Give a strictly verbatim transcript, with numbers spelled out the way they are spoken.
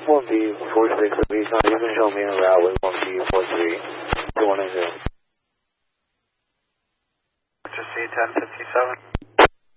one B four six of East, you can show me a route with one B four three, two one zero. Just C ten fifty-seven.